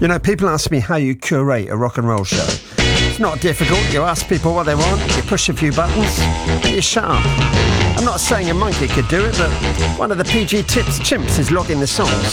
You know, people ask me how you curate a rock and roll show. It's not difficult. You ask people what they want, you push a few buttons, and you shut up. I'm not saying a monkey could do it, but one of the PG Tips chimps is logging the songs.